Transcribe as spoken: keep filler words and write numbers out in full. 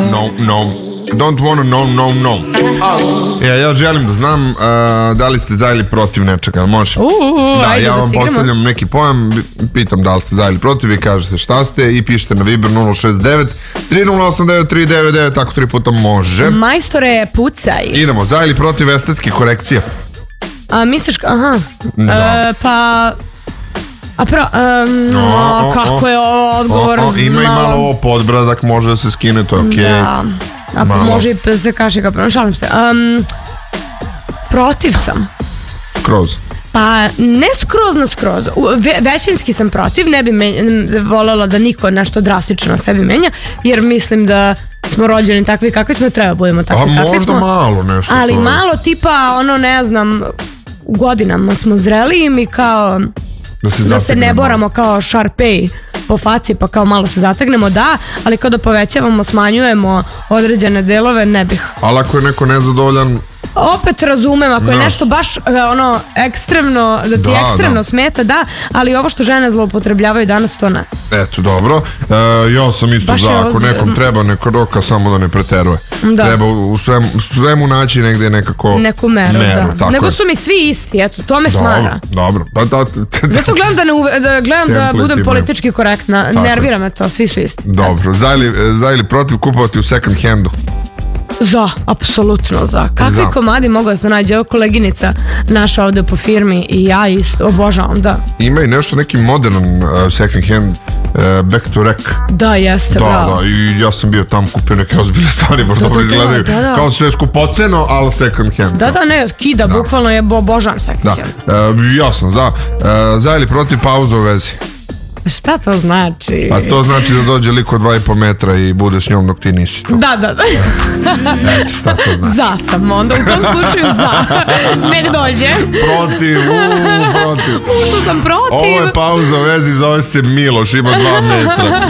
no, no. Don't wanna know, no, no. Ja, ja želim da znam uh, da li ste za ili protiv nečega, može? Uh, da, ajde ja da vam stigramo. postavljam neki pojam, pitam da li ste za ili protiv i kažete šta ste i pišete na Viber nula šest devet tri nula osam devet tri devet devet, tako tri puta može. Majstore, pucaj. Idemo, za ili protiv estetske korekcije? A misliš, aha, Da. e, pa... A pro, um, O, o, kako o. je ovo odgovor? O, o, ima i malo ovo podbradak, može da se skine, to je okej. Da, a Malo. može i se kaže kao, šalim se. Um, protiv sam. Kroz. Pa ne skroz na skroz. U- ve, većinski sam protiv, ne bi me, voljela da niko nešto drastično na sebi menja, jer mislim da smo rođeni takvi kakvi smo, treba budemo A takvi kakvi možda smo. malo nešto. Ali to je. malo tipa, ono ne znam, u godinama smo zrelijim i kao Da se, da se ne zategnemo. boramo kao Sharpay po faci pa kao malo se zategnemo, da, ali kada povećavamo, smanjujemo određene delove, ne bih. Ali ako je neko nezadovoljan, Opet razumem, ako je Znaš. nešto baš e, ono ekstremno, da ti Da, ekstremno da. smeta, da, ali ovo što žene zloupotrebljavaju danas, to ne. eto, dobro. E, ja sam isto Baš za, je ako ozbiljno. nekom treba neko roka, samo da ne preteruje. Da. Treba u svemu, svemu naći negdje nekako Neku meru, da. tako Nego je. su mi svi isti, eto, to me smara. Dobro, dobro. Pa da, t- t- Zato gledam da, ne uve, da, gledam da Template budem imaju. politički korektna, Tako nervira me to, svi su isti. dobro. Za ili, za ili protiv kupovati u second handu? Za, apsolutno za. Kakvi Za. komadi mogu da se nađe? Evo koleginica naša ovde po firmi i ja isto, obožavam, da. Ima i nešto, neki moderan uh, second hand, uh, back to rack. Da, jeste, Da, bravo. da, i ja sam bio tamo, kupio neke ozbiljne stvari, baš Da, dobro da, da, izgledaju. da, da. Kao sve skupoceno, ali second hand. Da, da, ne, kida, bukvalno je, bo- obožavam second Da, hand. uh, ja sam za. Uh, za ili protiv pauza u vezi? Šta to znači? Pa to znači da dođe liko dva i po metra i bude s njom dok ti nisi to. Da, da, da. Eto, šta to znači? Za sam, onda u tom slučaju za. Nek dođe. Protiv, uuu, protiv. Što sam protiv. Ovo je pauza u vezi, zove se Miloš, ima dva metra.